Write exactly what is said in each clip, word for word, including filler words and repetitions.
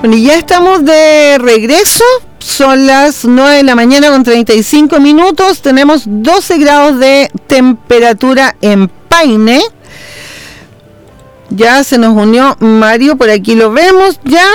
Bueno, y ya estamos de regreso. Son las nueve de la mañana con treinta y cinco minutos. Tenemos doce grados de temperatura en Paine. Ya se nos unió Mario, por aquí lo vemos ya.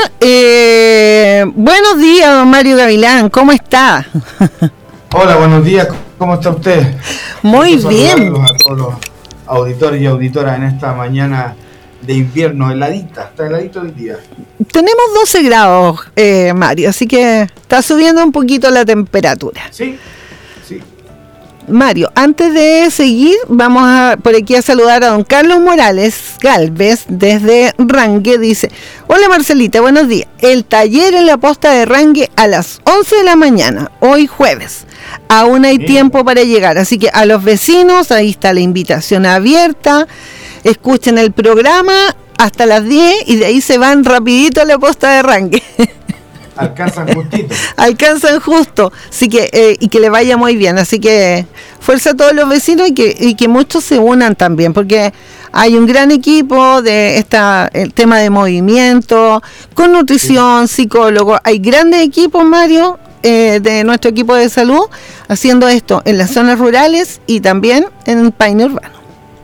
Eh, buenos días, don Mario Gavilán, ¿cómo está? Hola, buenos días, ¿cómo está usted? Muy bien. A todos los auditores y auditoras en esta mañana de invierno heladita, está heladito el día. Tenemos doce grados, eh, Mario, así que está subiendo un poquito la temperatura. Sí, sí. Mario, antes de seguir, vamos a por aquí a saludar a don Carlos Morales Galvez desde Rangue. Dice: hola Marcelita, buenos días. El taller en la posta de Rangue a las once de la mañana, hoy jueves. Aún hay sí. tiempo para llegar, así que a los vecinos, ahí está la invitación abierta. Escuchen el programa hasta las diez y de ahí se van rapidito a la posta de Rangue. Alcanzan justito. Alcanzan justo, así que eh, y que le vaya muy bien, así que fuerza a todos los vecinos y que y que muchos se unan también, porque hay un gran equipo de esta el tema de movimiento, con nutrición, sí. psicólogo, hay grandes equipos, Mario, eh, de nuestro equipo de salud haciendo esto en las zonas rurales y también en el Paine urbano.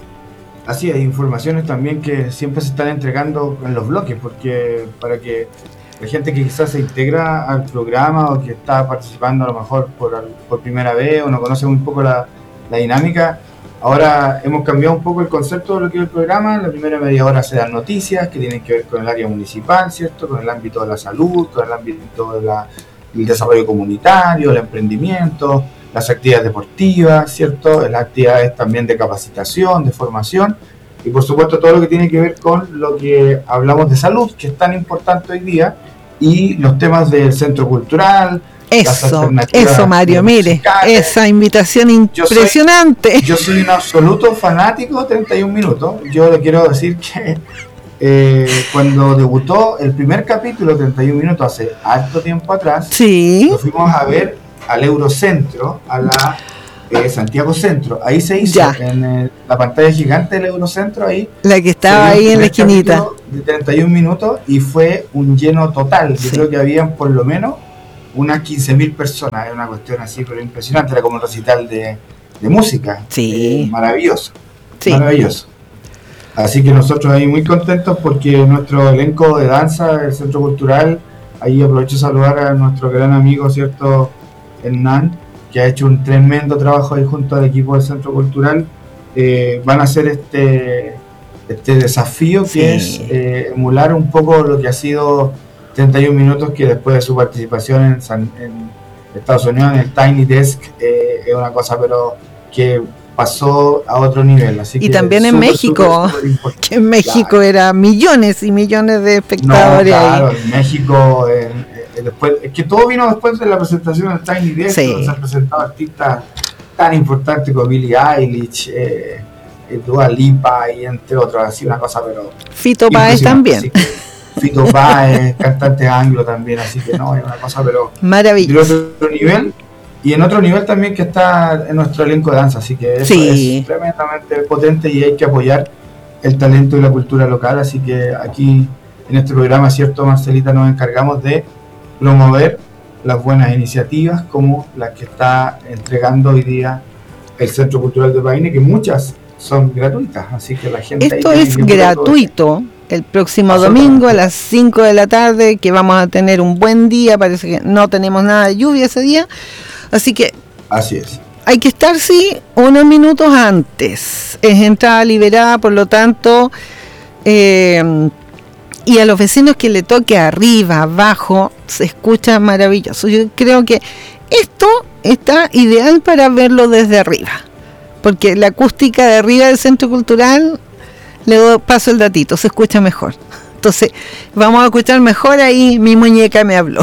Así hay informaciones también que siempre se están entregando en los bloques, porque para que la gente que quizás se integra al programa o que está participando a lo mejor por, por primera vez o no conoce muy poco la, la dinámica, ahora hemos cambiado un poco el concepto de lo que es el programa. En la primera media hora se dan noticias que tienen que ver con el área municipal, ¿cierto? Con el ámbito de la salud, con el ámbito de la, del desarrollo comunitario, el emprendimiento, las actividades deportivas, ¿cierto? Las actividades también de capacitación, de formación y por supuesto todo lo que tiene que ver con lo que hablamos de salud, que es tan importante hoy día, y los temas del centro cultural. Eso, eso Mario, mire, esa invitación impresionante. Yo soy, yo soy un absoluto fanático de treinta y un minutos. Yo le quiero decir que eh, cuando debutó el primer capítulo de treinta y un minutos hace harto tiempo atrás, sí. lo fuimos a ver al Eurocentro, a la eh, Santiago Centro. Ahí se hizo ya. en el, la pantalla gigante del Eurocentro, ahí la que estaba ahí en la esquinita de treinta y un minutos, y fue un lleno total. Sí. Yo creo que habían por lo menos unas quince mil personas. Es una cuestión así, pero impresionante. Era como un recital de, de música. Sí. Eh, maravilloso. Sí. Maravilloso. Así que nosotros ahí muy contentos porque nuestro elenco de danza del Centro Cultural, ahí aprovecho de saludar a nuestro gran amigo, ¿cierto?, Hernán, que ha hecho un tremendo trabajo ahí junto al equipo del Centro Cultural. Eh, van a hacer este, este desafío que sí. es eh, emular un poco lo que ha sido treinta y un minutos, que después de su participación en, San, en Estados Unidos, en el Tiny Desk, eh, es una cosa pero que pasó a otro nivel. Así y que también en super, México, super, super que en México claro. era millones y millones de espectadores. No, claro, ahí. en México, en, en, después, es que todo vino después de la presentación del Tiny Desk, sí. donde se han presentado artistas tan importantes como Billie Eilish, eh, Dua Lipa y entre otros, así una cosa, pero Fito Páez también. Fito Páez, cantante anglo también, así que no, es una cosa, pero maravilloso. De otro nivel. Y en otro nivel también que está en nuestro elenco de danza, así que eso sí. es tremendamente potente y hay que apoyar el talento y la cultura local. Así que aquí en este programa, cierto, Marcelita, nos encargamos de promover las buenas iniciativas como las que está entregando hoy día el Centro Cultural de Paine, que muchas son gratuitas, así que la gente... Esto es gratuito. El próximo domingo a las cinco de la tarde, que vamos a tener un buen día, parece que no tenemos nada de lluvia ese día. Así que así es. Hay que estar, sí, unos minutos antes. Es entrada liberada, por lo tanto, eh, y a los vecinos que le toque arriba, abajo, se escucha maravilloso. Yo creo que esto está ideal para verlo desde arriba, porque la acústica de arriba del Centro Cultural, le doy paso el datito, se escucha mejor. Entonces, vamos a escuchar mejor ahí, mi muñeca me habló.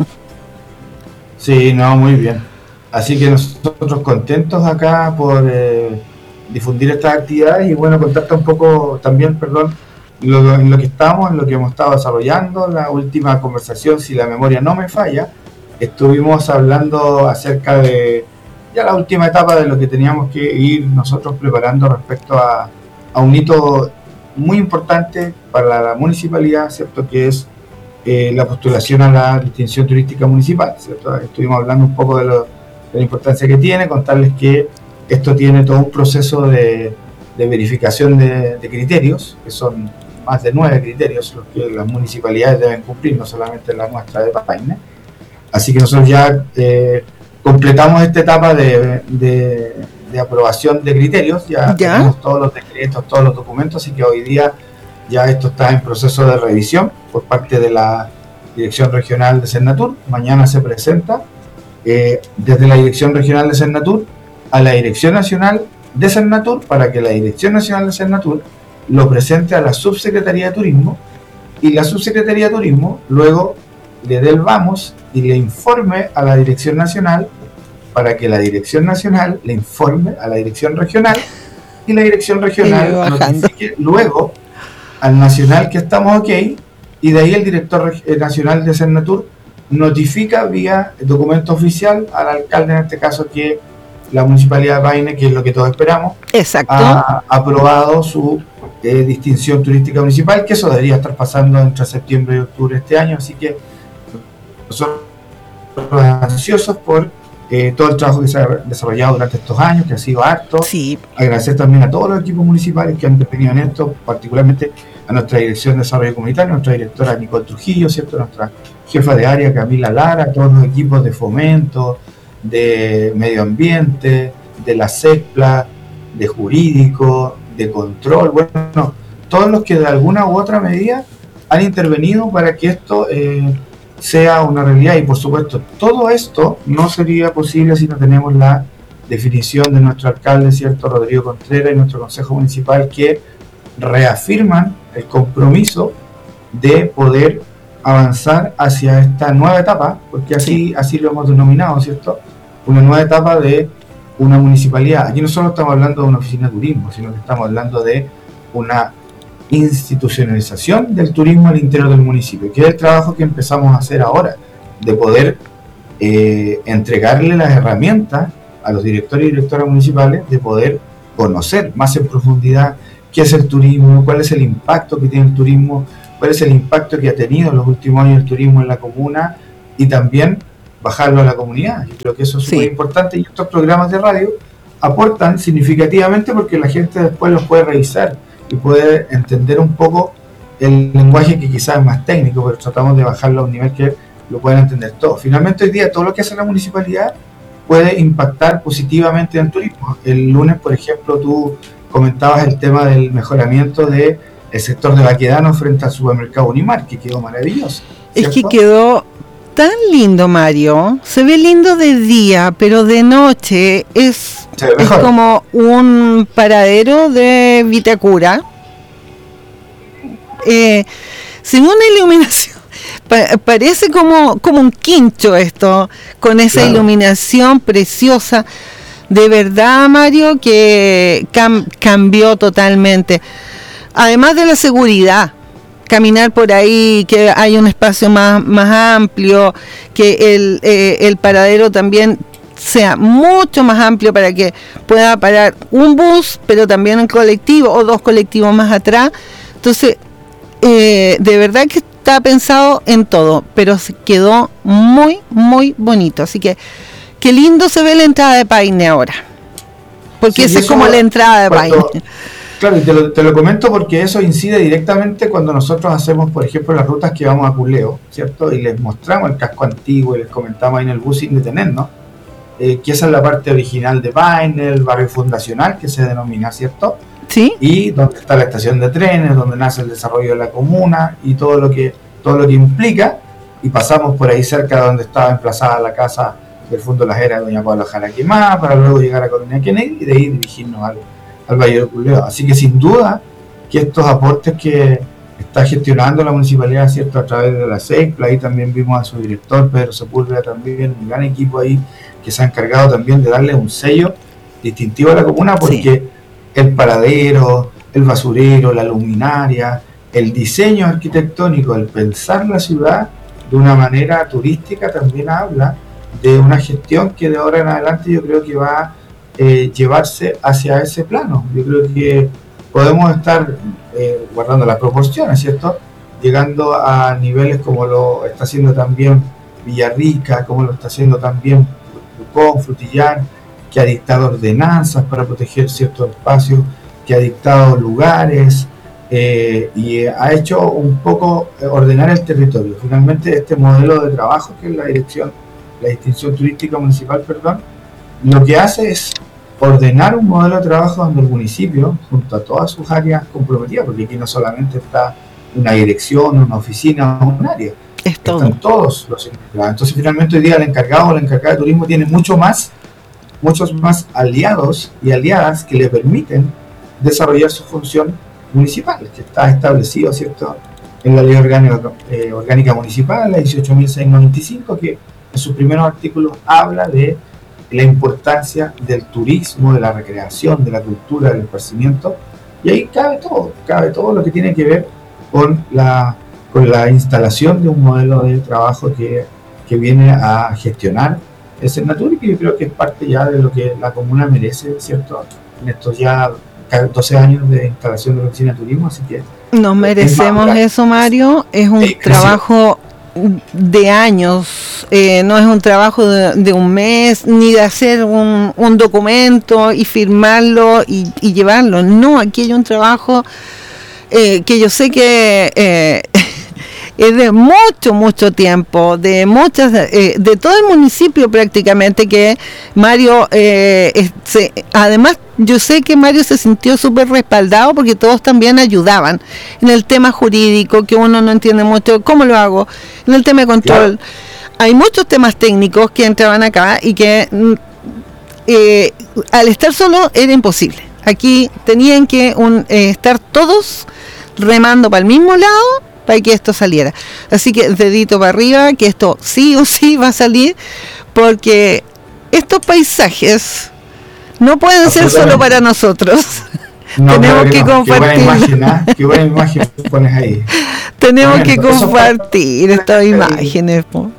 Sí, no, muy bien. Así que nosotros contentos acá por eh, difundir estas actividades y bueno, contarte un poco también, perdón, lo, en lo que estamos, en lo que hemos estado desarrollando. La última conversación, si la memoria no me falla, estuvimos hablando acerca de ya la última etapa de lo que teníamos que ir nosotros preparando respecto a, a un hito muy importante para la municipalidad, ¿cierto?, que es eh, la postulación a la distinción turística municipal, ¿cierto? Estuvimos hablando un poco de, lo, de la importancia que tiene, contarles que esto tiene todo un proceso de, de verificación de, de criterios, que son más de nueve criterios los que las municipalidades deben cumplir, no solamente la nuestra de Paine. Así que nosotros ya eh, completamos esta etapa de, de, de aprobación de criterios, ya, ¿Ya? tenemos todos los decretos, todos los documentos, así que hoy día ya esto está en proceso de revisión por parte de la Dirección Regional de Cernatur. Mañana se presenta eh, desde la Dirección Regional de Cernatur a la Dirección Nacional de Cernatur para que la Dirección Nacional de Cernatur lo presente a la Subsecretaría de Turismo y la Subsecretaría de Turismo luego le dé el vamos y le informe a la Dirección Nacional para que la Dirección Nacional le informe a la Dirección Regional y la Dirección Regional notifique luego al Nacional que estamos ok, y de ahí el Director Nacional de Cernatur notifica vía documento oficial al alcalde, en este caso que la Municipalidad de Paine, que es lo que todos esperamos, Exacto. ha aprobado su eh, distinción turística municipal, que eso debería estar pasando entre septiembre y octubre de este año, así que nosotros ansiosos por eh, todo el trabajo que se ha desarrollado durante estos años, que ha sido harto. Sí. Agradecer también a todos los equipos municipales que han intervenido en esto, particularmente a nuestra Dirección de Desarrollo Comunitario, nuestra directora Nicole Trujillo, ¿cierto? Nuestra jefa de área Camila Lara, a todos los equipos de fomento, de medio ambiente, de la CEPLA, de jurídico, de control, bueno, todos los que de alguna u otra medida han intervenido para que esto eh, sea una realidad. Y por supuesto, todo esto no sería posible si no tenemos la definición de nuestro alcalde, ¿cierto? Rodrigo Contreras, y nuestro Consejo Municipal, que reafirman el compromiso de poder avanzar hacia esta nueva etapa, porque así, así lo hemos denominado, ¿cierto? Una nueva etapa de una municipalidad. Aquí no solo estamos hablando de una oficina de turismo, sino que estamos hablando de una institucionalización del turismo al interior del municipio, que es el trabajo que empezamos a hacer ahora, de poder eh, entregarle las herramientas a los directores y directoras municipales de poder conocer más en profundidad qué es el turismo, cuál es el impacto que tiene el turismo, cuál es el impacto que ha tenido en los últimos años el turismo en la comuna, y también bajarlo a la comunidad. Yo creo que eso es sí. muy importante, y estos programas de radio aportan significativamente porque la gente después los puede revisar y puede entender un poco el lenguaje que quizás es más técnico, pero tratamos de bajarlo a un nivel que lo puedan entender todos. Finalmente hoy día todo lo que hace la municipalidad puede impactar positivamente en el turismo. El lunes, por ejemplo, tú comentabas el tema del mejoramiento del sector de Baquedano frente al supermercado Unimar, que quedó maravilloso, ¿cierto? Es que quedó tan lindo, Mario. Se ve lindo de día, pero de noche es, es como un paradero de Vitacura. Eh, sin una iluminación. Pa- parece como, como un quincho esto, con esa claro. iluminación preciosa. De verdad, Mario, que cam- cambió totalmente. Además de la seguridad, caminar por ahí, que hay un espacio más, más amplio, que el, eh, el paradero también sea mucho más amplio para que pueda parar un bus, pero también un colectivo o dos colectivos más atrás. Entonces, eh, de verdad que está pensado en todo, pero se quedó muy, muy bonito. Así que qué lindo se ve la entrada de Paine ahora, porque sí, esa es como la entrada de Paine. Claro, y te lo, te lo comento porque eso incide directamente cuando nosotros hacemos, por ejemplo, las rutas que vamos a Culeo, ¿cierto? Y les mostramos el casco antiguo y les comentamos ahí en el bus sin detenernos, eh, que esa es la parte original de Paine, el barrio fundacional que se denomina, ¿cierto? Sí. Y donde está la estación de trenes, donde nace el desarrollo de la comuna y todo lo que todo lo que implica, y pasamos por ahí cerca de donde estaba emplazada la casa del Fondo Las Heras de doña Paula Jaraquemá, para luego llegar a Colonia Kennedy y de ahí dirigirnos al, al Valle de Culeo. Así que sin duda que estos aportes que está gestionando la municipalidad, ¿cierto?, a través de la CEPLA, ahí también vimos a su director Pedro Sepúlveda, también un gran equipo ahí que se ha encargado también de darle un sello distintivo a la comuna, porque sí. el paradero, el basurero, la luminaria, el diseño arquitectónico, el pensar la ciudad de una manera turística también habla de una gestión que de ahora en adelante yo creo que va a eh, llevarse hacia ese plano. Yo creo que podemos estar eh, guardando las proporciones, ¿cierto? llegando a niveles como lo está haciendo también Villarrica, como lo está haciendo también Pucón, Frutillar, que ha dictado ordenanzas para proteger ciertos espacios, que ha dictado lugares eh, y ha hecho un poco ordenar el territorio. Finalmente este modelo de trabajo que es la dirección, la distinción turística municipal, perdón, lo que hace es ordenar un modelo de trabajo donde el municipio, junto a todas sus áreas comprometidas, porque aquí no solamente está una dirección, una oficina o un área, es todo. Están todos los encargados. Entonces finalmente hoy día el encargado o la encargada de turismo tiene mucho más, muchos más aliados y aliadas que le permiten desarrollar su función municipal, que está establecido, ¿cierto?, en la ley orgánica, eh, orgánica municipal, la dieciocho mil seiscientos noventa y cinco, que en sus primeros artículos habla de la importancia del turismo, de la recreación, de la cultura, del esparcimiento, y ahí cabe todo, cabe todo lo que tiene que ver con la, con la instalación de un modelo de trabajo que, que viene a gestionar el Senatur, y que yo creo que es parte ya de lo que la comuna merece, ¿cierto?, en estos ya doce años de instalación de la oficina de turismo, así que nos merecemos eso, Mario. Es un es trabajo de años, eh, no es un trabajo de, de un mes, ni de hacer un, un documento y firmarlo y, y llevarlo. No, aquí hay un trabajo eh, que yo sé que eh, es de mucho, mucho tiempo, de muchas, eh, de todo el municipio prácticamente, que Mario, eh, es, se, además yo sé que Mario se sintió súper respaldado porque todos también ayudaban en el tema jurídico, que uno no entiende mucho, ¿cómo lo hago? En el tema de control. Claro. Hay muchos temas técnicos que entraban acá y que eh, al estar solo era imposible. Aquí tenían que un, eh, estar todos remando para el mismo lado para que esto saliera. Así que dedito para arriba, que esto sí o sí va a salir, porque estos paisajes no pueden ser solo para nosotros. No, tenemos que no. compartir. Qué buena imagen, ¿eh? Qué buena imagen pones ahí. Tenemos bueno, que compartir estas imágenes. Po.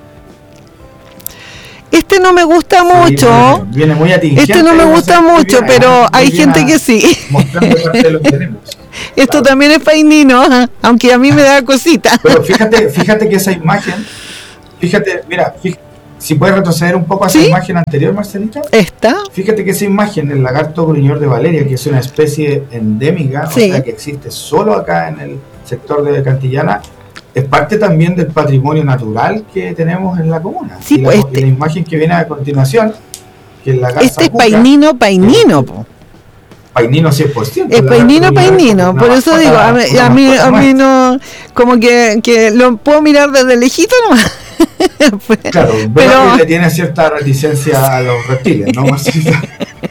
Este no me gusta sí, mucho. Viene, viene muy atingente. Este no me gusta mucho, viene, pero hay gente que sí. Mostrando parte de lo que tenemos. Esto claro. También es painino, aunque a mí me da cosita. Pero fíjate, fíjate que esa imagen, fíjate, mira, fíjate, si puedes retroceder un poco a esa ¿Sí? imagen anterior, Marcelita. ¿Esta? Fíjate que esa imagen del lagarto gruñidor de Valeria, que es una especie endémica, sí. O sea, que existe solo acá en el sector de Cantillana, es parte también del patrimonio natural que tenemos en la comuna. Sí, y, pues la, este, y la imagen que viene a continuación, que es la garza este es cuca, painino, painino, po. Painino cien por ciento. Es painino, painino, por eso digo, a mí, a mí, a mí no, como que, que lo puedo mirar desde lejito nomás. Claro, pero le tiene cierta reticencia a los reptiles, ¿no, Marcelita?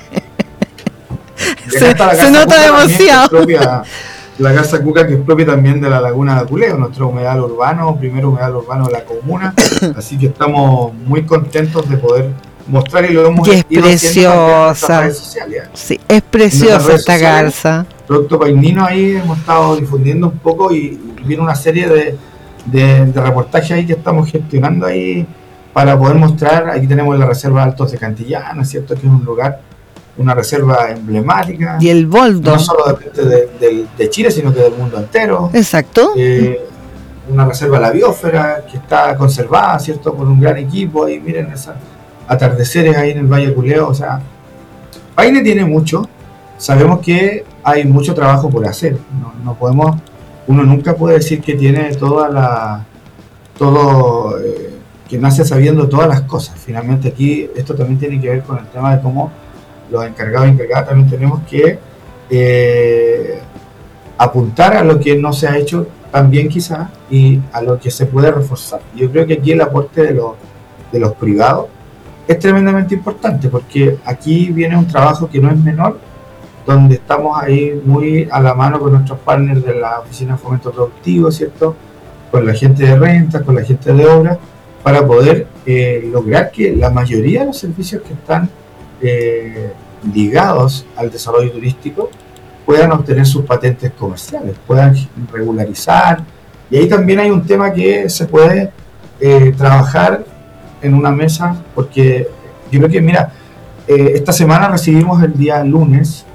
Se, se nota demasiado. Propia, la garza cuca, que es propia también de la laguna de Aculeo, nuestro humedal urbano, primer humedal urbano de la comuna, así que estamos muy contentos de poder mostrar, y lo hemos y es preciosa. En sociales, sí, es preciosa esta garza. Producto painino, ahí hemos estado difundiendo un poco, y, y viene una serie de, de, de reportajes ahí que estamos gestionando ahí para poder mostrar. Aquí tenemos la reserva Altos de Cantillana, ¿cierto?, que es un lugar, una reserva emblemática. Y el boldo. No solo de, de, de, de Chile, sino que del mundo entero. Exacto. Eh, una reserva la biosfera que está conservada, ¿cierto?, por un gran equipo. Ahí miren esas atardeceres ahí en el Valle Aculeo. O sea, Paine tiene mucho. Sabemos que hay mucho trabajo por hacer. No, no podemos, uno nunca puede decir que tiene toda la, todo, eh, que nace sabiendo todas las cosas. Finalmente aquí esto también tiene que ver con el tema de cómo los encargados y encargadas también tenemos que eh, apuntar a lo que no se ha hecho tan bien quizás, y a lo que se puede reforzar. Yo creo que aquí el aporte de los, de los privados es tremendamente importante, porque aquí viene un trabajo que no es menor, donde estamos ahí muy a la mano con nuestros partners de la Oficina de Fomento Productivo, ¿cierto?, con la gente de rentas, con la gente de obras, para poder eh, lograr que la mayoría de los servicios que están eh, ligados al desarrollo turístico puedan obtener sus patentes comerciales, puedan regularizar. Y ahí también hay un tema que se puede eh, trabajar en una mesa, porque yo creo que, mira, eh, esta semana recibimos el día lunes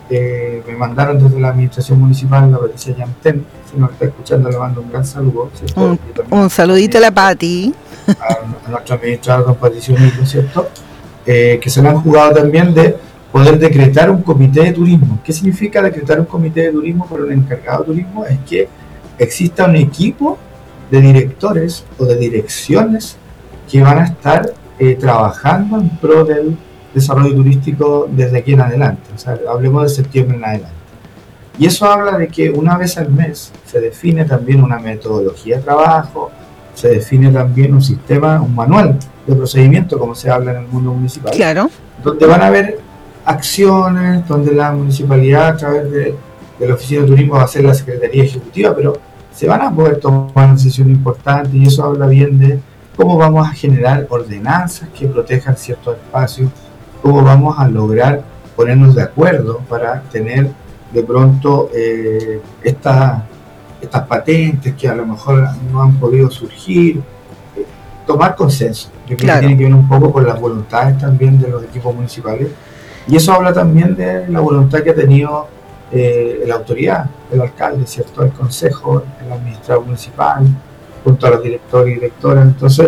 eh, me mandaron desde la administración municipal, la Patricia Yantén, si nos está escuchando le mando un gran saludo. Un, un saludito a la Pati. A, a nuestro administrador don Patricio Nico, ¿cierto? Eh, que se le han jugado también de poder decretar un comité de turismo. ¿Qué significa decretar un comité de turismo por un encargado de turismo? Es que exista un equipo de directores o de direcciones que van a estar eh, trabajando en pro del desarrollo turístico desde aquí en adelante, o sea, hablemos de septiembre en adelante. Y eso habla de que una vez al mes se define también una metodología de trabajo, se define también un sistema, un manual de procedimiento, como se habla en el mundo municipal, claro, donde van a haber acciones, donde la municipalidad a través de, de la Oficina de Turismo va a ser la Secretaría Ejecutiva, pero se van a poder tomar decisiones importantes y eso habla bien de cómo vamos a generar ordenanzas que protejan ciertos espacios, cómo vamos a lograr ponernos de acuerdo para tener de pronto eh, esta, estas patentes que a lo mejor no han podido surgir, eh, tomar consenso. Yo creo claro. que tiene que ver un poco con las voluntades también de los equipos municipales y eso habla también de la voluntad que ha tenido eh, la autoridad, el alcalde, ¿cierto? El consejo, el administrador municipal, junto a los directores y directoras. Entonces,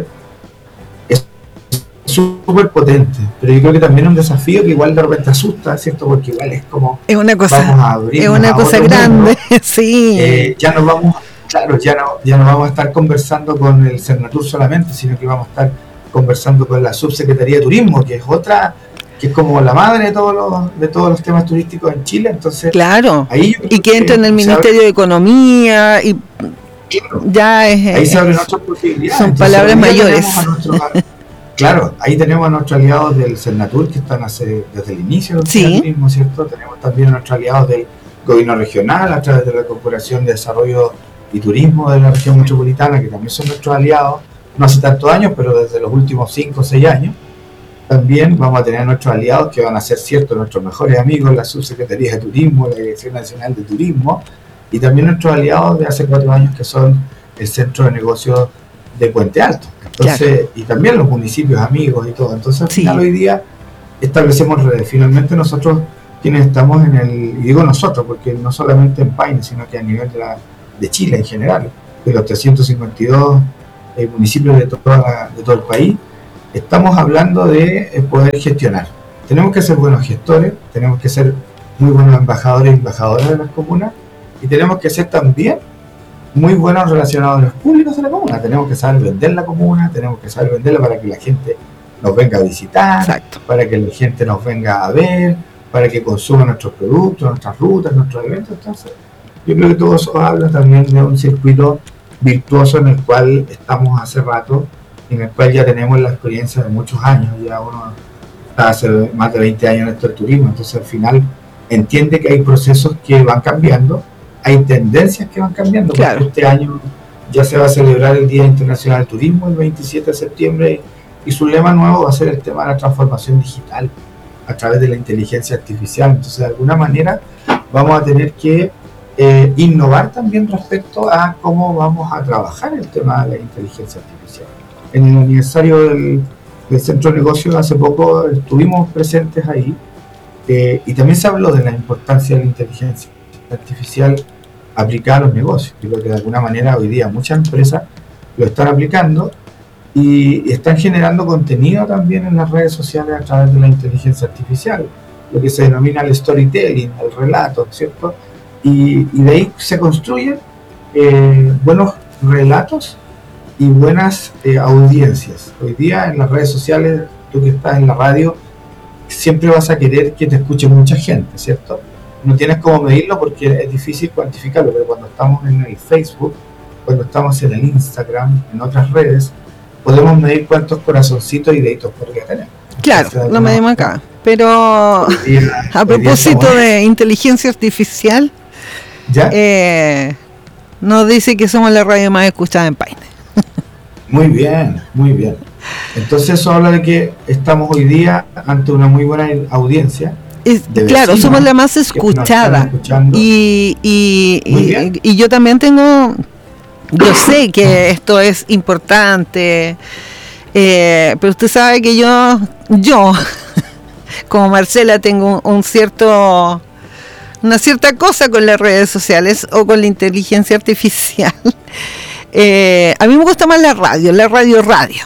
súper potente, pero yo creo que también es un desafío que igual de repente asusta, ¿cierto? Porque igual es como es una cosa, vamos a abrir es una cosa grande, mundo. sí. Eh, ya no vamos, claro, ya no, ya no vamos a estar conversando con el Cernatur solamente, sino que vamos a estar conversando con la Subsecretaría de Turismo, que es otra, que es como la madre de todos los, de todos los temas turísticos en Chile, entonces claro, ahí y que entra en el Ministerio abre, de Economía y claro, ya es ahí se abren otras posibilidades. Son entonces, palabras mayores. Claro, ahí tenemos a nuestros aliados del Cernatur que están hace, desde el inicio del sí. turismo, ¿cierto? Tenemos también a nuestros aliados del gobierno regional a través de la Corporación de Desarrollo y Turismo de la región metropolitana, que también son nuestros aliados, no hace tantos años, pero desde los últimos cinco o seis años. También vamos a tener a nuestros aliados que van a ser, cierto, nuestros mejores amigos, la Subsecretaría de Turismo, la Dirección Nacional de Turismo, y también nuestros aliados de hace cuatro años que son el Centro de Negocios de Puente Alto. Entonces, claro. y también los municipios amigos y todo. Entonces, al final, sí. hoy día establecemos redes. Finalmente, nosotros, quienes estamos en el, y digo nosotros, porque no solamente en Paine, sino que a nivel de, la, de Chile en general, de los trescientos cincuenta y dos eh, municipios de, toda la, de todo el país, estamos hablando de eh, poder gestionar. Tenemos que ser buenos gestores, tenemos que ser muy buenos embajadores y embajadoras de las comunas, y tenemos que ser también muy buenos relacionadores públicos de la comuna. Tenemos que saber vender la comuna, tenemos que saber venderla para que la gente nos venga a visitar, exacto. para que la gente nos venga a ver, para que consuma nuestros productos, nuestras rutas, nuestros eventos. Entonces, yo creo que todo eso habla también de un circuito virtuoso en el cual estamos hace rato, en el cual ya tenemos la experiencia de muchos años, ya uno está hace más de veinte años en esto del turismo, entonces al final entiende que hay procesos que van cambiando, hay tendencias que van cambiando, claro. porque este año ya se va a celebrar el Día Internacional del Turismo el veintisiete de septiembre y su lema nuevo va a ser el tema de la transformación digital a través de la inteligencia artificial. Entonces, de alguna manera vamos a tener que eh, innovar también respecto a cómo vamos a trabajar el tema de la inteligencia artificial. En el aniversario del, del Centro de Negocios hace poco estuvimos presentes ahí eh, y también se habló de la importancia de la inteligencia artificial aplicada a los negocios. Yo creo que de alguna manera hoy día muchas empresas lo están aplicando y están generando contenido también en las redes sociales a través de la inteligencia artificial, lo que se denomina el storytelling, el relato, ¿cierto? Y, y de ahí se construyen eh, buenos relatos y buenas eh, audiencias. Hoy día en las redes sociales, tú que estás en la radio, siempre vas a querer que te escuche mucha gente, ¿cierto? No tienes cómo medirlo porque es difícil cuantificarlo, pero cuando estamos en el Facebook, cuando estamos en el Instagram, en otras redes, podemos medir cuántos corazoncitos y deditos por día tenemos. Claro, o sea, lo medimos acá. Pero día, a propósito de inteligencia artificial, ¿ya? Eh, nos dice que somos la radio más escuchada en Paine. Muy bien, muy bien. Entonces eso habla de que estamos hoy día ante una muy buena audiencia. Es, claro, somos la más escuchada. Y, y, y, y yo también tengo, yo sé que esto es importante, eh, pero usted sabe que yo, yo, como Marcela, tengo un, un cierto una cierta cosa con las redes sociales o con la inteligencia artificial. eh, a mí me gusta más la radio, la radio radio.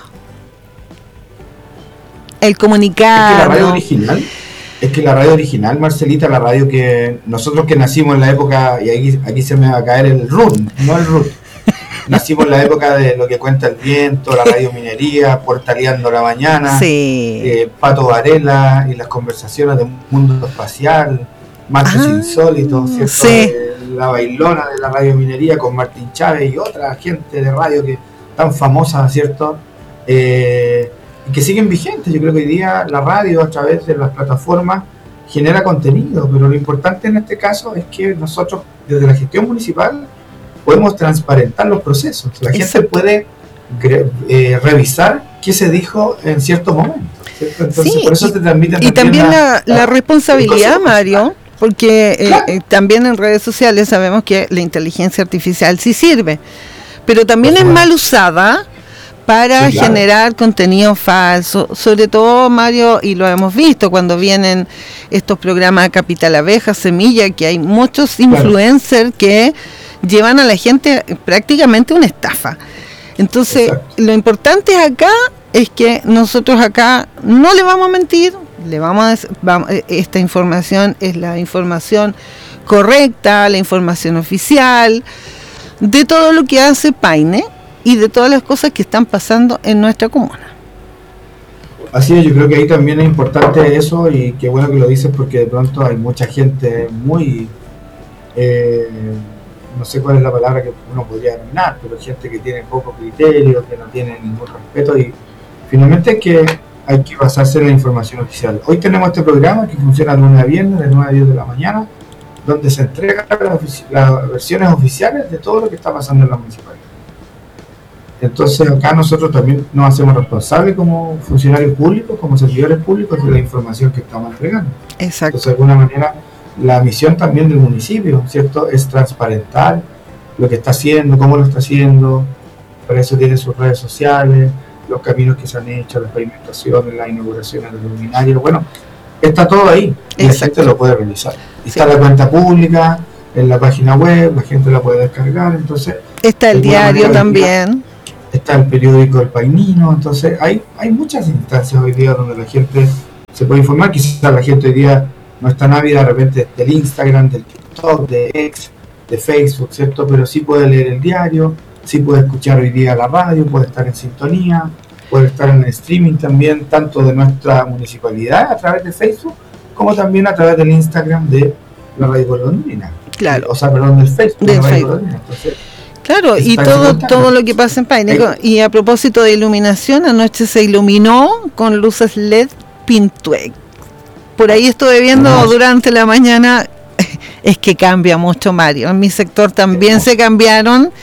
El comunicado. Es que la radio original, es que la radio original, Marcelita, la radio que nosotros que nacimos en la época, y aquí, aquí se me va a caer el R U N, no el R U N. Nacimos en la época de Lo que cuenta el viento, la radio minería, Portaleando la mañana, sí. eh, Pato Varela y las conversaciones del mundo espacial, Marcos ah, Insólitos, ¿cierto? Sí. Eh, la bailona de la radio minería con Martín Chávez y otra gente de radio que tan famosa, ¿cierto? Eh, y que siguen vigentes. Yo creo que hoy día la radio a través de las plataformas genera contenido, pero lo importante en este caso es que nosotros desde la gestión municipal podemos transparentar los procesos. La gente Exacto. puede eh, revisar qué se dijo en ciertos momentos, ¿cierto? Entonces, sí, por eso y, te transmiten y también la, la, la responsabilidad, Mario, porque eh, claro. eh, también en redes sociales sabemos que la inteligencia artificial sí sirve, pero también pues es mal usada para sí, claro. generar contenido falso, sobre todo, Mario, y lo hemos visto cuando vienen estos programas Capital Abeja, Semilla, que hay muchos influencers claro. que llevan a la gente prácticamente una estafa. Entonces, Exacto. lo importante acá es que nosotros acá no le vamos a mentir, le vamos a, vamos, esta información es la información correcta, la información oficial de todo lo que hace Paine y de todas las cosas que están pasando en nuestra comuna. Así es, yo creo que ahí también es importante eso, y qué bueno que lo dices, porque de pronto hay mucha gente muy eh, no sé cuál es la palabra que uno podría denominar, pero gente que tiene poco criterio, que no tiene ningún respeto, y finalmente es que hay que basarse en la información oficial. Hoy tenemos este programa que funciona de lunes a viernes, de nueve a diez de la mañana, donde se entregan las, las versiones oficiales de todo lo que está pasando en la municipalidad. Entonces acá nosotros también nos hacemos responsables como funcionarios públicos, como servidores públicos, de la información que estamos entregando. Exacto. Entonces, de alguna manera, la misión también del municipio, ¿cierto?, es transparentar lo que está haciendo, cómo lo está haciendo. Para eso tiene sus redes sociales, los caminos que se han hecho, las pavimentaciones, las inauguraciones de luminarios. Bueno, está todo ahí y la gente lo puede revisar. Y está sí. la cuenta pública en la página web, la gente la puede descargar. Entonces está el diario manera, también. Está el periódico El Painino. Entonces hay, hay muchas instancias hoy día donde la gente se puede informar. Quizás la gente hoy día no está ávida de repente del Instagram, del TikTok, de X, de Facebook, ¿cierto? Pero sí puede leer el diario, sí puede escuchar hoy día la radio, puede estar en sintonía, puede estar en el streaming también, tanto de nuestra municipalidad a través de Facebook, como también a través del Instagram de la Radio Golondrina. Claro. O sea, perdón, del Facebook de la Radio Facebook. Golondrina. Entonces, claro, y todo todo lo que pasa en Paine. Y a propósito de iluminación, anoche se iluminó con luces L E D Pintuec. Por ahí estuve viendo no. durante la mañana, es que cambia mucho, Mario. En mi sector también no. se cambiaron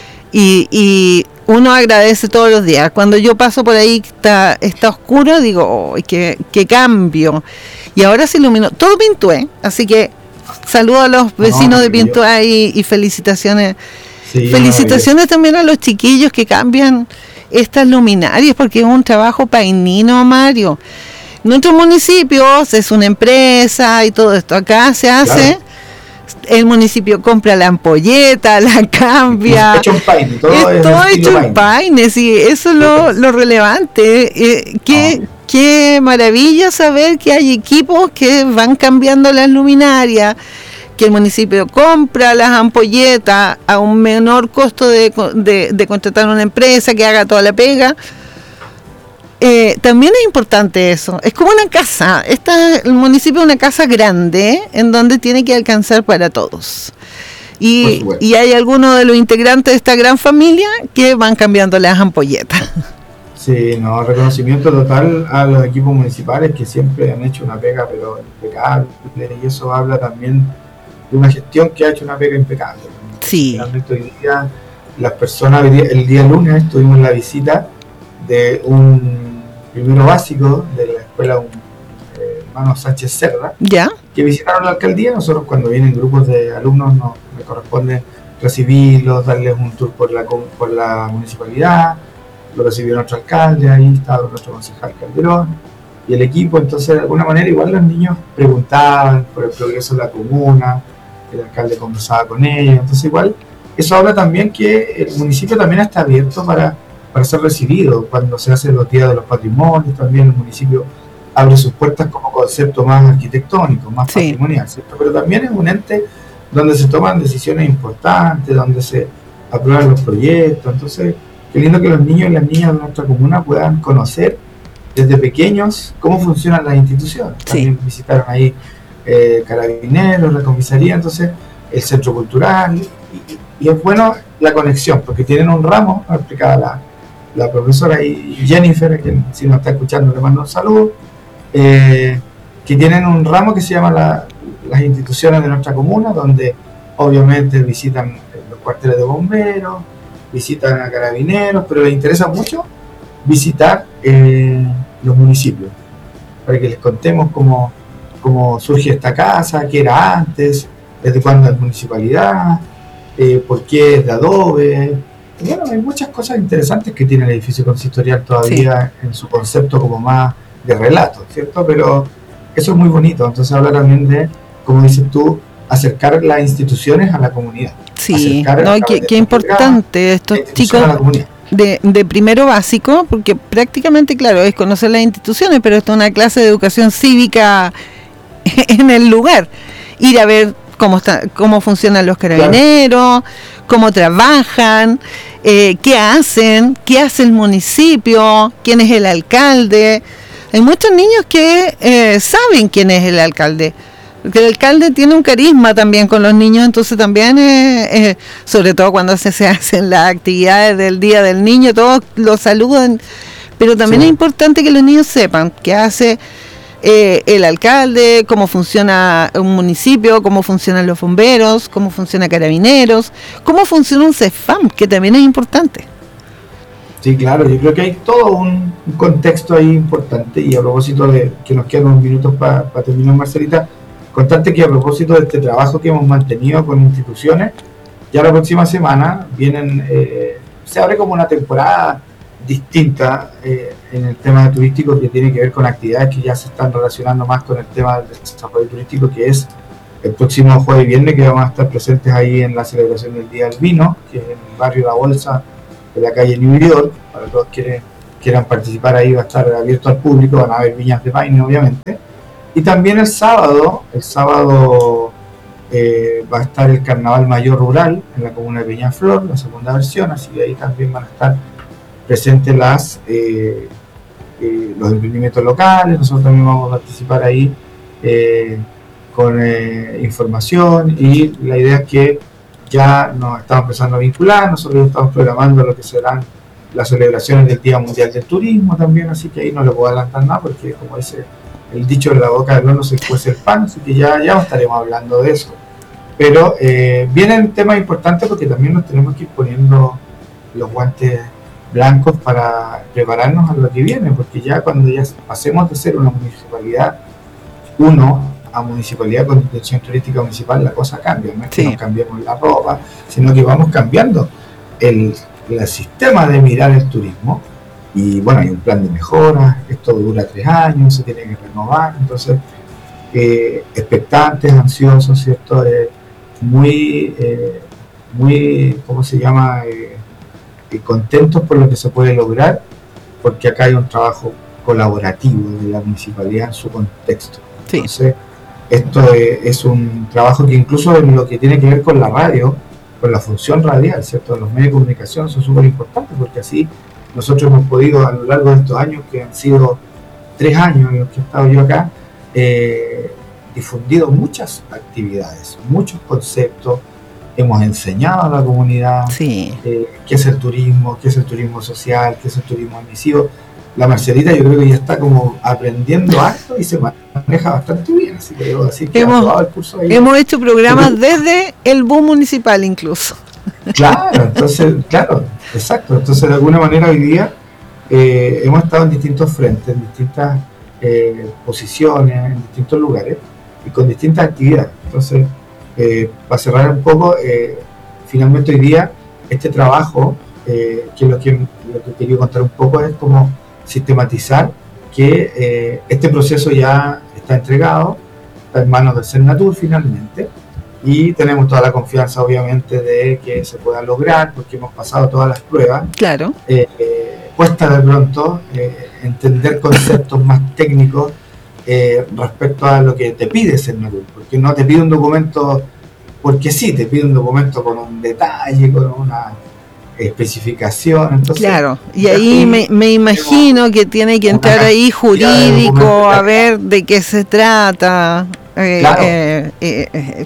y, y uno agradece todos los días. Cuando yo paso por ahí está, está oscuro, digo, oh, qué, qué cambio. Y ahora se iluminó todo Pintué, así que saludo a los vecinos no, de Pintué y, y felicitaciones. Sí, felicitaciones no, también a los chiquillos que cambian estas luminarias, porque es un trabajo painino, Mario. Nuestros municipios es una empresa y todo esto. Acá se hace, claro. el municipio compra la ampolleta, la cambia. Es hecho en Paine, todo es es todo hecho en Paine, sí, eso es lo, lo relevante. Eh, qué, oh. qué maravilla saber que hay equipos que van cambiando las luminarias, que el municipio compra las ampolletas a un menor costo de, de, de contratar una empresa que haga toda la pega. Eh, también es importante eso, es como una casa, esta, el municipio es una casa grande en donde tiene que alcanzar para todos y, y hay algunos de los integrantes de esta gran familia que van cambiando las ampolletas. Sí, no, reconocimiento total a los equipos municipales que siempre han hecho una pega pero impecable, y eso habla también de una gestión que ha hecho una pega impecable. Sí. Realmente hoy día las personas, el día lunes tuvimos la visita de un primero básico de la escuela eh, hermano Sánchez Cerda, ¿ya? Que visitaron la alcaldía. Nosotros cuando vienen grupos de alumnos nos, nos corresponde recibirlos, darles un tour por la por la municipalidad. Lo recibió nuestro alcalde, ahí estaba nuestro concejal Calderón, y el equipo. Entonces, de alguna manera, igual los niños preguntaban por el progreso de la comuna, el alcalde conversaba con ellos. Entonces, igual, eso habla también que el municipio también está abierto para, para ser recibido. Cuando se hacen los días de los patrimonios, también el municipio abre sus puertas como concepto más arquitectónico, más sí. patrimonial, ¿cierto? Pero también es un ente donde se toman decisiones importantes, donde se aprueban los proyectos. Entonces, qué lindo que los niños y las niñas de nuestra comuna puedan conocer desde pequeños cómo funcionan las instituciones. También sí. visitaron ahí eh, Carabineros, la comisaría, entonces el centro cultural, y, y es bueno la conexión, porque tienen un ramo, lo explicaba la, la profesora y Jennifer, a quien si nos está escuchando le mando un saludo, eh, que tienen un ramo que se llama la, las instituciones de nuestra comuna, donde obviamente visitan los cuarteles de bomberos, visitan a Carabineros, pero les interesa mucho visitar eh, los municipios, para que les contemos cómo, cómo surge esta casa, qué era antes, desde cuándo es municipalidad, eh, por qué es de adobe. Y bueno, hay muchas cosas interesantes que tiene el edificio consistorial todavía sí. en su concepto como más de relato, ¿cierto? Pero eso es muy bonito. Entonces habla también de, como dices tú, acercar las instituciones a la comunidad. Sí, no, qué, qué importante estos chicos de, de primero básico, porque prácticamente, claro, es conocer las instituciones, pero esto es una clase de educación cívica en el lugar. Ir a ver cómo está, cómo funcionan los carabineros, claro. cómo trabajan, eh, qué hacen, qué hace el municipio, quién es el alcalde. Hay muchos niños que eh, saben quién es el alcalde, porque el alcalde tiene un carisma también con los niños, entonces también, eh, eh, sobre todo cuando se, se hacen las actividades del Día del Niño, todos los saludan, pero también sí. es importante que los niños sepan qué hace eh, el alcalde, cómo funciona un municipio, cómo funcionan los bomberos, cómo funciona Carabineros, cómo funciona un CEFAM, que también es importante. Sí, claro, yo creo que hay todo un, un contexto ahí importante, y a propósito de que nos quedan unos minutos para pa terminar, Marcelita, contarte que a propósito de este trabajo que hemos mantenido con instituciones, ya la próxima semana vienen, eh, se abre como una temporada distinta eh, en el tema turístico, que tiene que ver con actividades que ya se están relacionando más con el tema del desarrollo turístico, que es el próximo jueves y viernes, que vamos a estar presentes ahí en la celebración del Día del Vino, que es en el barrio La Bolsa de la calle New York. Para todos quienes quieran participar, ahí va a estar abierto al público, van a haber viñas de paine obviamente. Y también el sábado, el sábado eh, va a estar el Carnaval Mayor Rural en la comuna de Peñaflor, la segunda versión, así que ahí también van a estar presentes las eh, eh, los emprendimientos locales. Nosotros también vamos a participar ahí eh, con eh, información, y la idea es que ya nos estamos empezando a vincular. Nosotros estamos programando lo que serán las celebraciones del Día Mundial del Turismo también, así que ahí no le puedo adelantar nada, porque como dice el dicho, de la boca del horno se cuece el pan, así que ya, ya estaremos hablando de eso. Pero eh, vienen temas importantes, porque también nos tenemos que ir poniendo los guantes blancos para prepararnos a lo que viene, porque ya cuando ya pasemos de ser una municipalidad uno a municipalidad con intención turística municipal, la cosa cambia. No es que sí. nos cambiemos la ropa, sino que vamos cambiando el, el sistema de mirar el turismo. Y bueno, hay un plan de mejora, esto dura tres años, se tiene que renovar, entonces eh, expectantes, ansiosos, ¿cierto? Eh, muy, eh, muy, ¿cómo se llama? Eh, eh, contentos por lo que se puede lograr, porque acá hay un trabajo colaborativo de la municipalidad en su contexto. Sí. Entonces, esto es, es un trabajo que incluso en lo que tiene que ver con la radio, con la función radial, ¿cierto? Los medios de comunicación son súper importantes, porque así nosotros hemos podido, a lo largo de estos años, que han sido tres años en los que he estado yo acá, eh, difundido muchas actividades, muchos conceptos, hemos enseñado a la comunidad sí. eh, qué es el turismo, qué es el turismo social, qué es el turismo admisivo. La Marcelita yo creo que ya está como aprendiendo harto y se maneja bastante bien, así que debo decir que hemos, ha probado el curso ahí. Hemos hecho programas desde el bus municipal incluso. Claro, entonces, claro, exacto. Entonces, de alguna manera hoy día eh, hemos estado en distintos frentes, en distintas eh, posiciones, en distintos lugares y con distintas actividades. Entonces, eh, para cerrar un poco, eh, finalmente hoy día este trabajo, eh, que es lo que, lo que quería contar un poco, es como sistematizar que eh, este proceso ya está entregado, está en manos del Senatur finalmente, y tenemos toda la confianza obviamente de que se pueda lograr, porque hemos pasado todas las pruebas. Claro. Eh, eh, cuesta de pronto eh, entender conceptos más técnicos eh, respecto a lo que te pide Senatur, porque no te pide un documento porque sí, te pide un documento con un detalle, con una especificación. Entonces, claro, y ahí me, me imagino que tiene que entrar ahí jurídico a ver de qué se trata. Eh, claro. eh, eh, eh,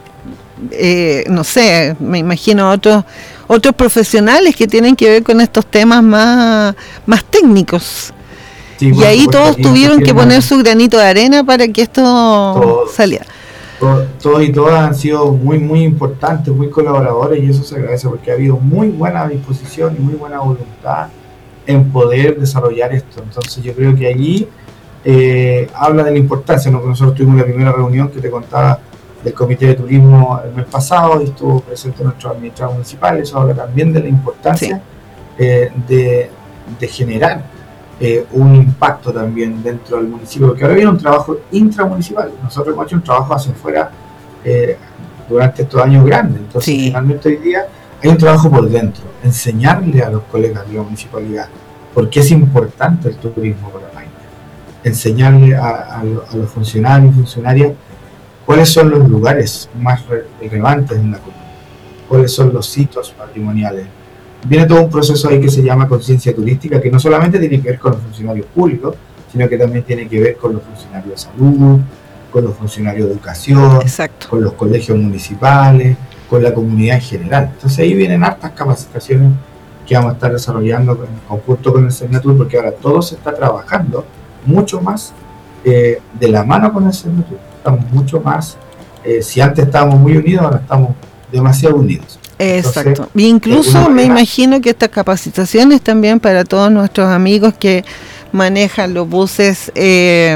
eh, no sé, me imagino otros otros profesionales que tienen que ver con estos temas más, más técnicos. Sí, y ahí todos tuvieron que poner su granito de arena para que esto todos, saliera. Todos, todos y todas han sido muy, muy importantes, muy colaboradores, y eso se agradece porque ha habido muy buena disposición y muy buena voluntad en poder desarrollar esto. Entonces yo creo que allí eh, habla de la importancia, ¿no? Nosotros tuvimos la primera reunión que te contaba del Comité de Turismo el mes pasado y estuvo presente nuestro administrador municipal. Eso habla también de la importancia sí. eh, de, de generar eh, un impacto también dentro del municipio, porque ahora viene un trabajo intramunicipal. Nosotros hemos hecho un trabajo hacia afuera eh, durante estos años grandes, entonces sí. finalmente hoy día hay un trabajo por dentro, enseñarle a los colegas de la municipalidad por qué es importante el turismo para Paine, enseñarle a, a, a los funcionarios y funcionarias cuáles son los lugares más relevantes en la comuna, cuáles son los sitios patrimoniales. Viene todo un proceso ahí que se llama conciencia turística, que no solamente tiene que ver con los funcionarios públicos, sino que también tiene que ver con los funcionarios de salud, con los funcionarios de educación, exacto. con los colegios municipales, con la comunidad en general. Entonces ahí vienen hartas capacitaciones que vamos a estar desarrollando en conjunto con el Senatur, porque ahora todo se está trabajando mucho más eh, de la mano con el Senatur. Estamos mucho más, eh, si antes estábamos muy unidos, ahora estamos demasiado unidos. Exacto. Entonces, incluso me imagino que estas capacitaciones también para todos nuestros amigos que manejan los buses eh,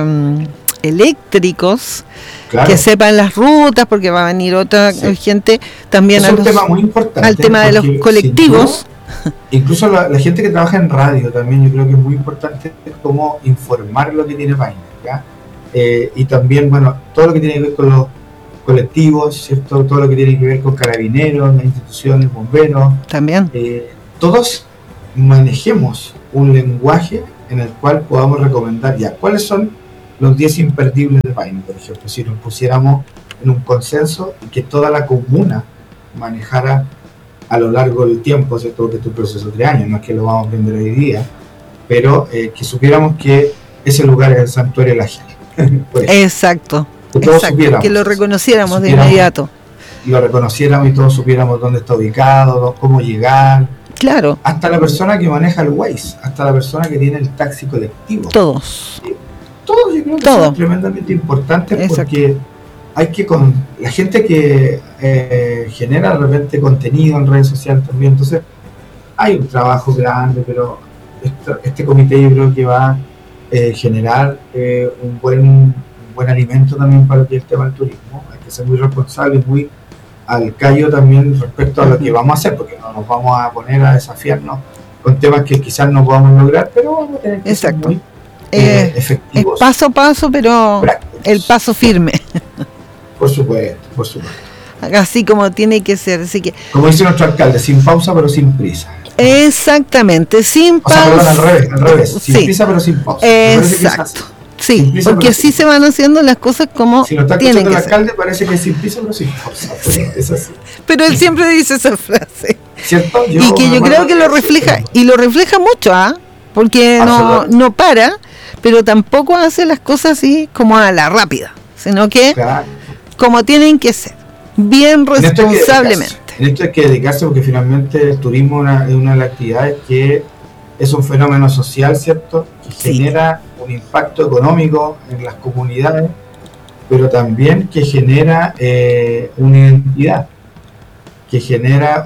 eléctricos, claro. que sepan las rutas, porque va a venir otra sí. gente también es a un los, tema muy importante, al tema de los colectivos. Duda, incluso la, la gente que trabaja en radio también, yo creo que es muy importante cómo informar lo que tiene Paine, ¿ya? Eh, y también, bueno, todo lo que tiene que ver con los colectivos, ¿cierto? Todo lo que tiene que ver con carabineros, las instituciones, bomberos. También. Eh, todos manejemos un lenguaje en el cual podamos recomendar ya cuáles son los diez imperdibles de Paine, por ejemplo, si nos pusiéramos en un consenso y que toda la comuna manejara a lo largo del tiempo, ¿cierto? Porque este es un proceso de tres años, no es que lo vamos a aprender hoy día, pero eh, que supiéramos que ese lugar es el santuario de la gente. Exacto, que, todos exacto que lo reconociéramos de inmediato. Lo reconociéramos y todos supiéramos dónde está ubicado, cómo llegar. Claro. Hasta la persona que maneja el Waze, hasta la persona que tiene el taxi colectivo. Todos. ¿Sí? Todos, yo creo que Todo. son tremendamente importantes. Exacto. Porque hay que, con la gente que eh, genera de repente contenido en redes sociales también, entonces hay un trabajo grande, pero este, este comité yo creo que va a eh, generar eh, un buen un buen alimento también para el tema del turismo. Hay que ser muy responsable y muy al callo también respecto a lo que vamos a hacer, porque no nos vamos a poner a desafiarnos con temas que quizás no podamos lograr, pero vamos a tener que Exacto. ser muy eh, eh, efectivos. Es paso a paso, pero prácticos. El paso firme. Por supuesto, por supuesto. Así como tiene que ser. Así que, como dice nuestro alcalde, sin pausa pero sin prisa. Exactamente, sin pausa. O sea, perdón, al revés, al revés, sin sí. prisa pero sin pausa. Exacto. Sí, prisa, porque así se van haciendo las cosas como si no está tienen que el ser. alcalde parece que es sin prisa pero sin pausa. Pero, es así. Pero él siempre dice esa frase. ¿Cierto? Yo y que yo creo que lo refleja, y lo refleja mucho, ¿ah? ¿eh? Porque no, no para, pero tampoco hace las cosas así como a la rápida, sino que claro. como tienen que ser, bien responsablemente. En esto hay que dedicarse porque finalmente el turismo una, es una de las actividades que es un fenómeno social, ¿cierto? Que sí. genera un impacto económico en las comunidades, pero también que genera eh, una identidad, que genera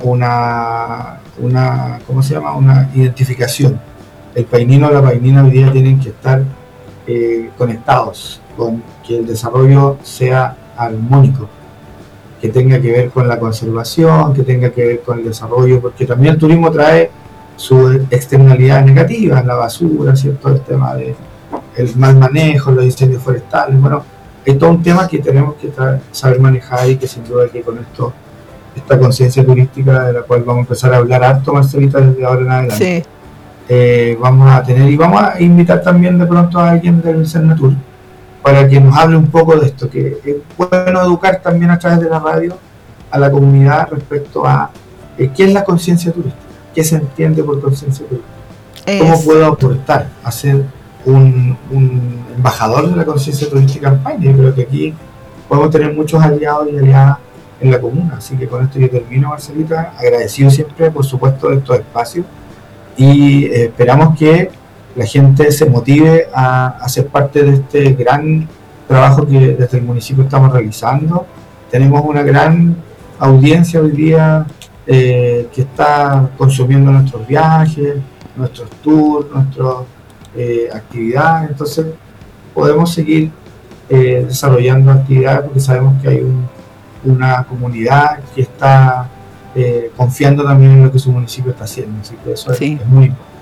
una, una, ¿cómo se llama? Una identificación. El painino o la painina hoy día tienen que estar eh, conectados con que el desarrollo sea armónico, que tenga que ver con la conservación, que tenga que ver con el desarrollo, porque también el turismo trae sus externalidades negativas, la basura, ¿cierto? El tema de, el mal manejo, los incendios forestales. Bueno, hay todo un tema que tenemos que saber manejar y que sin duda que con esto, esta conciencia turística de la cual vamos a empezar a hablar harto, Marcelita, desde ahora en adelante. Sí. Eh, vamos a tener y vamos a invitar también de pronto a alguien del Cernatur para que nos hable un poco de esto, que es bueno educar también a través de la radio a la comunidad respecto a eh, qué es la conciencia turística, qué se entiende por conciencia turística, cómo es. puedo aportar a ser un, un embajador de la conciencia turística en Paine. Yo creo que aquí podemos tener muchos aliados y aliadas en la comuna, así que con esto yo termino, Marcelita, agradecido siempre por supuesto de estos espacios y eh, esperamos que la gente se motive a, a ser parte de este gran trabajo que desde el municipio estamos realizando. Tenemos una gran audiencia hoy día eh, que está consumiendo nuestros viajes, nuestros tours, nuestras eh, actividades, entonces podemos seguir eh, desarrollando actividades porque sabemos que hay un, una comunidad que está eh, confiando también en lo que su municipio está haciendo, así que eso sí. es, es muy importante.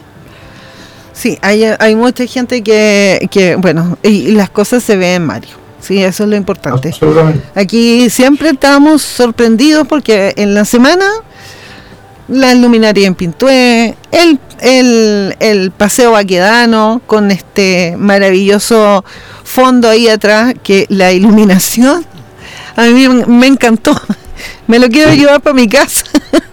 Sí, hay, hay mucha gente que, que bueno, y, y las cosas se ven, Mario. Sí, eso es lo importante. Aquí siempre estamos sorprendidos porque en la semana la luminaria en Pintué, el, el, el paseo baquedano con este maravilloso fondo ahí atrás, que la iluminación a mí me encantó. Me lo quiero llevar para mi casa.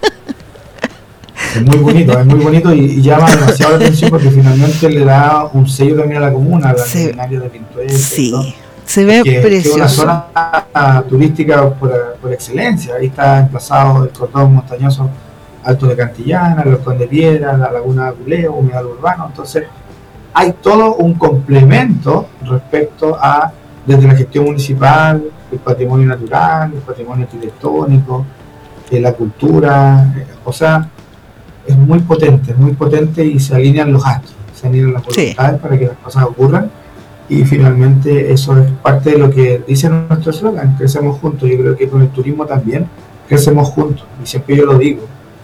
Es muy bonito, es muy bonito y, y llama demasiado la atención porque finalmente le da un sello también a la comuna, a la sí. luminaria de Pintué. Sí. ¿no? Se ve que, precioso. Que es una zona turística por, por excelencia. Ahí está emplazado el cordón montañoso Alto de Cantillana, los Condes Piedra, la Laguna de Culeo, Humedal Urbano. Entonces, hay todo un complemento respecto a, desde la gestión municipal, el patrimonio natural, el patrimonio arquitectónico, eh, la cultura. Eh, o sea, es muy potente, es muy potente y se alinean los astros, se alinean las voluntades sí. para que las cosas ocurran. Y finalmente eso es parte de lo que dice nuestro eslogan, crecemos juntos. Yo creo que con el turismo también crecemos juntos, y siempre yo lo digo.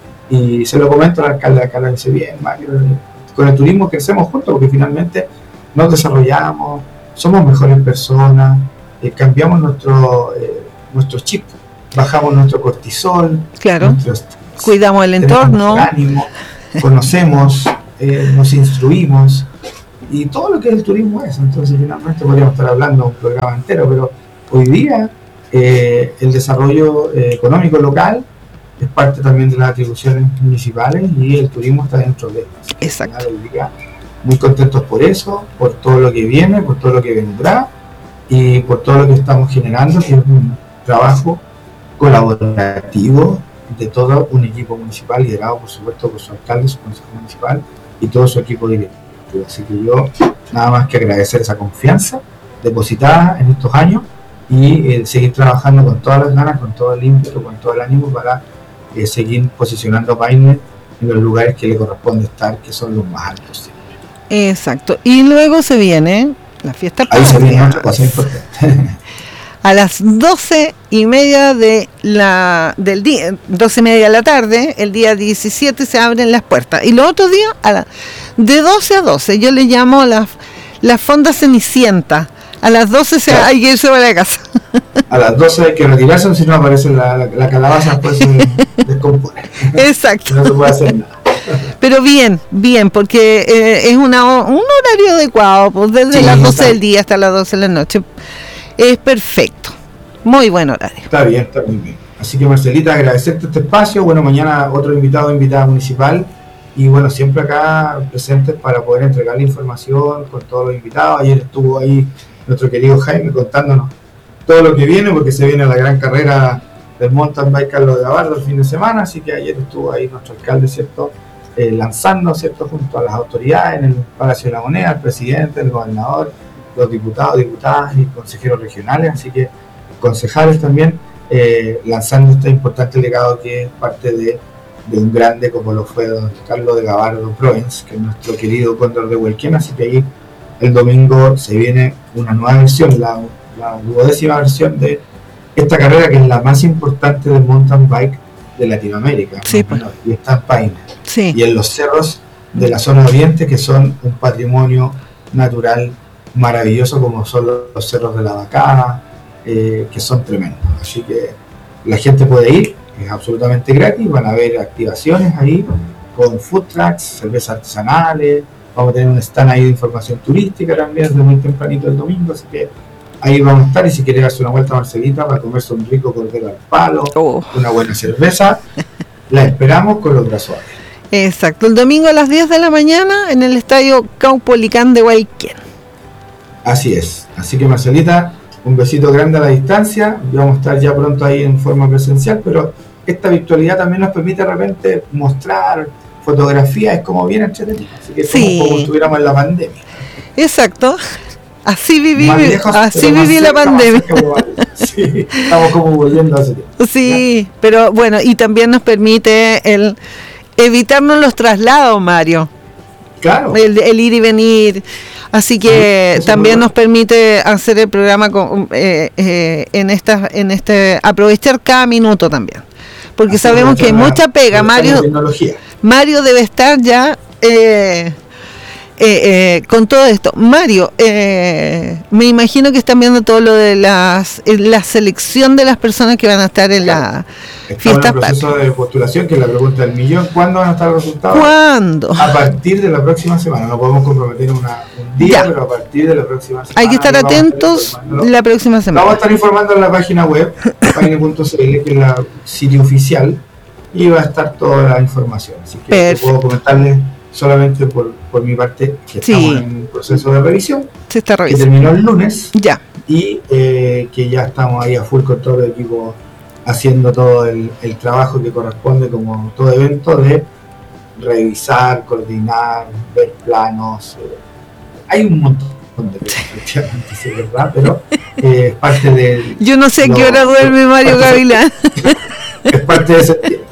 Y se lo comento al alcalde, el alcalde dice, bien, Mario, con el turismo crecemos juntos porque finalmente nos desarrollamos, somos mejores personas, eh, cambiamos nuestro, eh, nuestro chip, bajamos nuestro cortisol, claro. nuestro, cuidamos el entorno, ánimo, conocemos, eh, nos instruimos. Y todo lo que el turismo es, entonces finalmente podríamos estar hablando un programa entero, pero hoy día eh, el desarrollo eh, económico local es parte también de las atribuciones municipales y el turismo está dentro de ellas. Exacto. Hoy día, muy contentos por eso, por todo lo que viene, por todo lo que vendrá y por todo lo que estamos generando, que es un trabajo colaborativo de todo un equipo municipal liderado por supuesto por su alcalde, su consejo municipal y todo su equipo directivo. Así que yo nada más que agradecer esa confianza depositada en estos años y eh, seguir trabajando con todas las ganas, con todo el ímpetu, con todo el ánimo para eh, seguir posicionando a Paine en los lugares que le corresponde estar, que son los más altos siempre. Exacto. Y luego se viene la fiesta patria. Ahí se viene otra cosa importante. A las doce y media de la, del día, doce y media de la tarde, el día diecisiete se abren las puertas. Y los otros días, a la, de doce a doce, yo le llamo la, la fonda Cenicienta. A las doce se, claro. hay que irse a la casa. A las doce hay que retirarse, si no aparece la, la, la calabaza, después se descompone. Exacto. No se puede hacer nada. Pero bien, bien, porque eh, es una, un horario adecuado, pues desde sí, las doce está. Del día hasta las doce de la noche. Es perfecto, muy buen horario. Está bien, está muy bien. Así que Marcelita, agradecerte este espacio. Bueno, mañana otro invitado, invitada municipal. Y bueno, siempre acá presentes para poder entregar la información con todos los invitados. Ayer estuvo ahí nuestro querido Jaime contándonos todo lo que viene, porque se viene la gran carrera del mountain bike Carlos de Gabardo el fin de semana. Así que ayer estuvo ahí nuestro alcalde, ¿cierto? Eh, lanzando, ¿cierto? Junto a las autoridades en el Palacio de la Moneda, el presidente, el gobernador, los diputados, diputadas y consejeros regionales, así que concejales también, eh, lanzando este importante legado que es parte de, de un grande como lo fue don Carlos de Gabardo Proens, que es nuestro querido Cóndor de Huelquén. Así que ahí el domingo se viene una nueva versión, la, la duodécima versión de esta carrera, que es la más importante del mountain bike de Latinoamérica, sí, pues. Bueno, y está en Paine, sí. y en los cerros de la zona oriente, que son un patrimonio natural maravilloso como son los cerros de la Vacada, eh, que son tremendos. Así que la gente puede ir, es absolutamente gratis, van a haber activaciones ahí con food trucks, cervezas artesanales, vamos a tener un stand ahí de información turística también desde muy tempranito el domingo, así que ahí vamos a estar. Y si quiere darse una vuelta a Marcelita para comerse un rico cordero al palo, oh. una buena cerveza, la esperamos con los brazos abiertos. Exacto, el domingo a las diez de la mañana en el estadio Caupolicán de Huayquén. Así es, así que Marcelita, un besito grande a la distancia, vamos a estar ya pronto ahí en forma presencial, pero esta virtualidad también nos permite de repente mostrar fotografías, es como bien entretenido, así que es sí. como si estuviéramos en la pandemia. Exacto, así viví, lejos, así viví la cerca, pandemia. Sí, estamos como volviendo a ese tiempo. Sí, ¿ya? Pero bueno, y también nos permite el evitarnos los traslados, Mario. Claro. El, el ir y venir. Así que sí, también nos permite hacer el programa con, eh, eh, en esta, en este, aprovechar cada minuto también. Porque así sabemos que hay mucha pega. Mario, Mario debe estar ya eh, eh, eh, con todo esto. Mario, eh, me imagino que están viendo todo lo de las, la selección de las personas que van a estar en claro. la fiesta. Estamos en el proceso patria. de postulación, que es la pregunta del millón. ¿Cuándo van a estar los resultados? ¿Cuándo? A partir de la próxima semana. No podemos comprometer una, un día, ya. pero a partir de la próxima semana. Hay que estar atentos la próxima semana. Vamos a estar informando en la página web, paine punto c l, que es la sitio oficial, y va a estar toda la información. Así que puedo comentarles solamente por, por mi parte que sí. estamos en un proceso de revisión. Se está revisando. Que terminó el lunes. Ya. Y eh, que ya estamos ahí a full con todo el equipo haciendo todo el, el trabajo que corresponde como todo evento de revisar, coordinar, ver planos. Eh, hay un montón de cosas, efectivamente, sí, ¿verdad? Pero eh, es parte de... Yo no sé a qué hora duerme Mario Gavilán. Es parte de septiembre.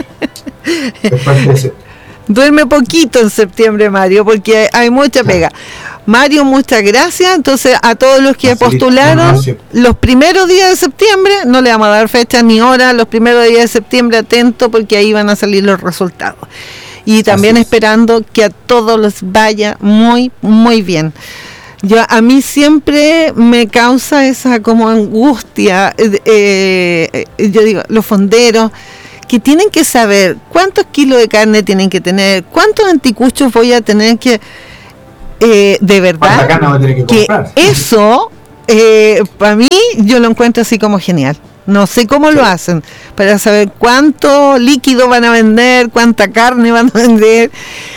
Es parte de septiembre. Duerme poquito en septiembre, Mario, porque hay mucha pega. Mario, muchas gracias. Entonces, a todos los que Marcelita, postularon, los primeros días de septiembre, no le vamos a dar fecha ni hora, los primeros días de septiembre, atento, porque ahí van a salir los resultados. Y también esperando que a todos les vaya muy, muy bien. Yo, a mí siempre me causa esa como angustia, eh, eh, yo digo, los fonderos, que tienen que saber cuántos kilos de carne tienen que tener, cuántos anticuchos voy a tener que, eh, de verdad, que, que eso, eh, para mí, yo lo encuentro así como genial. No sé cómo sí. lo hacen, para saber cuánto líquido van a vender, cuánta carne van a vender,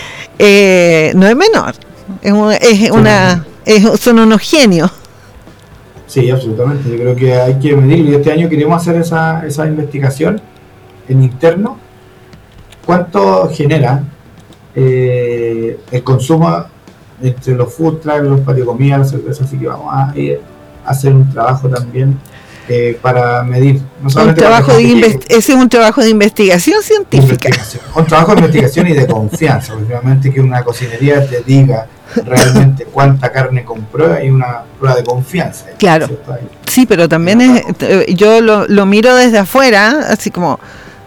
eh, no es menor, es, un, es sí, una, es, son unos genios. Sí, absolutamente, yo creo que hay que medirlo, y este año queremos hacer esa, esa investigación en interno, cuánto genera eh, el consumo entre los food trucks, los patios de comida, las cervezas, así que vamos a ir a hacer un trabajo también eh, para medir. No solamente un trabajo de invest- ese es un trabajo de investigación científica. Investigación. Un trabajo de investigación y de confianza, porque realmente que una cocinería te diga realmente cuánta carne compró y una prueba de confianza. Claro, sí, pero también es, yo lo, lo miro desde afuera, así como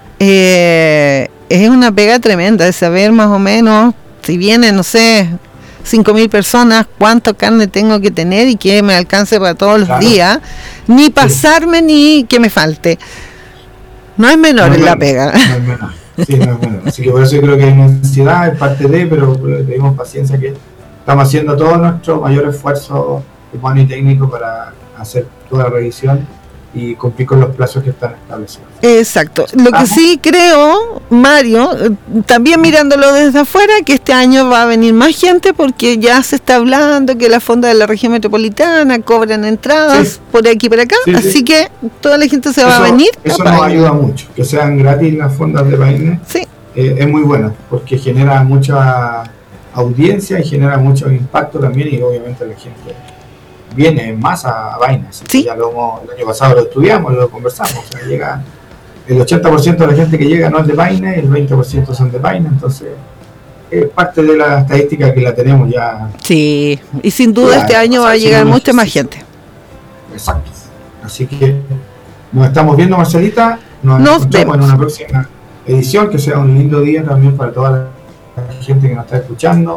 eh, es una pega tremenda de saber más o menos si viene, no sé, cinco mil personas, cuánta carne tengo que tener y que me alcance para todos los claro. días, ni pasarme sí. ni que me falte. No es menor no, en no, la pega. No es menor, sí, no es menor. Así que por eso yo creo que hay una ansiedad, es parte de, pero tenemos paciencia, que estamos haciendo todo nuestro mayor esfuerzo humano y técnico para hacer toda la revisión y cumplir con los plazos que están establecidos. Exacto. Lo que sí creo, Mario, también mirándolo desde afuera, que este año va a venir más gente porque ya se está hablando que las fondas de la región metropolitana cobran entradas sí. por aquí y por acá, sí, así sí. que toda la gente se eso, va a venir. Eso nos ayuda mucho, que sean gratis las fondas de Paine. Sí. Eh, es muy bueno porque genera mucha audiencia y genera mucho impacto también, y obviamente la gente viene más a vainas. ¿Sí? Ya lo hemos, el año pasado lo estudiamos, lo conversamos. O sea, llega el ochenta por ciento de la gente que llega no es de Paine, el veinte por ciento son de Paine, entonces es parte de la estadística que la tenemos ya. Sí, y sin duda ya, este año va a llegar mucha más gente. Exacto. Así que nos estamos viendo, Marcelita. Nos, nos escuchamos en una próxima edición, que sea un lindo día también para toda la gente que nos está escuchando.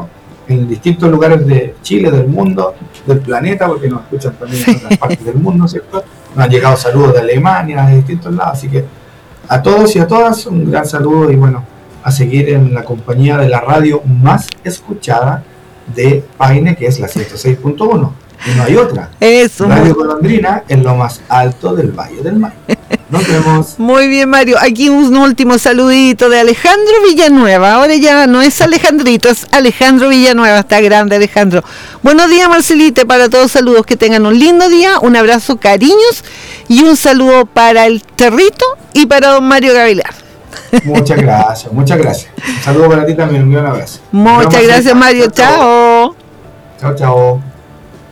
en distintos lugares de Chile, del mundo, del planeta, porque nos escuchan también en otras partes del mundo, ¿cierto? Nos han llegado saludos de Alemania, de distintos lados, así que a todos y a todas un gran saludo y bueno, a seguir en la compañía de la radio más escuchada de Paine, que es la ciento seis punto uno. Y no hay otra. Eso. Radio Golondrina en lo más alto del Valle del Maipo. Nos vemos. Muy bien, Mario. Aquí un último saludito de Alejandro Villanueva. Ahora ya no es Alejandrito, es Alejandro Villanueva. Está grande, Alejandro. Buenos días, Marcelita. Para todos, saludos. Que tengan un lindo día. Un abrazo, cariños. Y un saludo para el Territo y para don Mario Gavilar. Muchas gracias, muchas gracias. Un saludo para ti también. Un gran abrazo. Muchas gracias, Mario. Chao. Chao, chao.